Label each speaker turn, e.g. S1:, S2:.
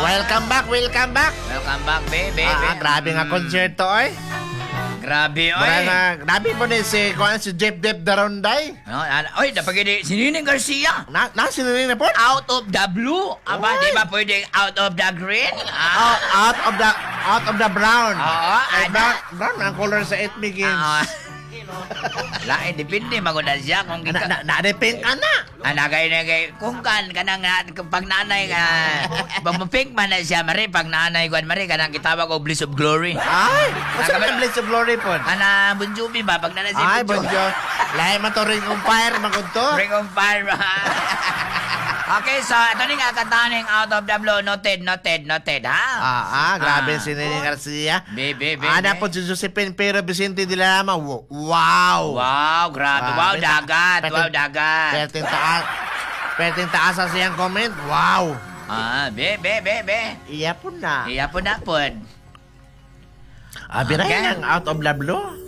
S1: welcome back.
S2: Welcome back, baby.
S1: Grabe nga konserto, oy.
S2: Grabe, oy.
S1: Grabe po ni si Jeff Daronday.
S2: Oy, napagini, Sinining Garcia.
S1: Siniling na po?
S2: Out of the blue. Aba, di ba pwedeng out of the green?
S1: Out of the brown.
S2: Oo,
S1: brown ang color sa It Begins.
S2: Lain, depende, magunan siya kung
S1: Na-depend ka na.
S2: Nagay, kung kanang pag nanay ka, pag man na siya, Mari, pag nanay ko, Mari, kanang kitawag o Bliss of Glory.
S1: Ay, kasi ang Bliss of Glory po.
S2: Bon Jovi ba? Pag nanay si
S1: Bon Jovi. Lahat man to Ring of Fire, magunto.
S2: Ring of Fire ba? Okay, so ito ning kakataning Out of the Blue. Noted, ha?
S1: Grabe si Nene Garcia.
S2: Baby.
S1: Ana po si Josephine Pero Vicente de la Lama. Wow,
S2: grabe. Wow, dagat.
S1: Perting taas sa siyang comment. Wow.
S2: Be.
S1: Iya po na.
S2: Iya po na po.
S1: Biray ang Out of the Blue.